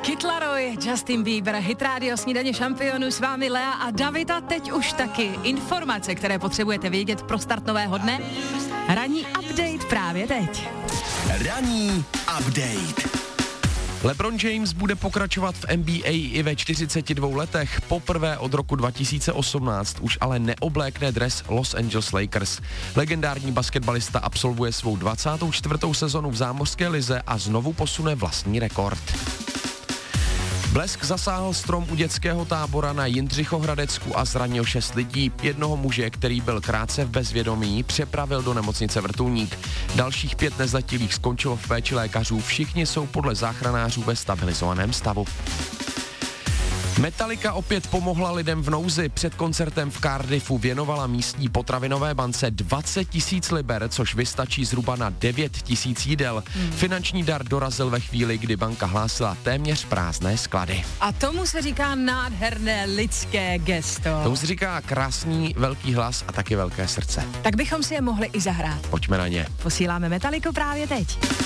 Kid Laroi, Justin Bieber, Hit Radio, Snídaně šampionů, s vámi Lea a David a teď už taky informace, které potřebujete vědět pro start nového dne. Ranní update právě teď. Ranní update. LeBron James bude pokračovat v NBA i ve 42 letech. Poprvé od roku 2018 už ale neoblékne dres Los Angeles Lakers. Legendární basketbalista absolvuje svou 24. sezonu v zámořské lize a znovu posune vlastní rekord. Blesk zasáhl strom u dětského tábora na Jindřichohradecku a zranil 6 lidí. Jednoho muže, který byl krátce v bezvědomí, přepravil do nemocnice Vrtulník. Dalších 5 nezletilých skončilo v péči lékařů. Všichni jsou podle záchranářů ve stabilizovaném stavu. Metallica opět pomohla lidem v nouzi. Před koncertem v Cardiffu věnovala místní potravinové bance 20 000 liber, což vystačí zhruba na 9 000 jídel. Finanční dar dorazil ve chvíli, kdy banka hlásila téměř prázdné sklady. A tomu se říká nádherné lidské gesto. Tomu se říká krásný velký hlas a taky velké srdce. Tak bychom si je mohli i zahrát. Pojďme na ně. Posíláme Metalliku právě teď.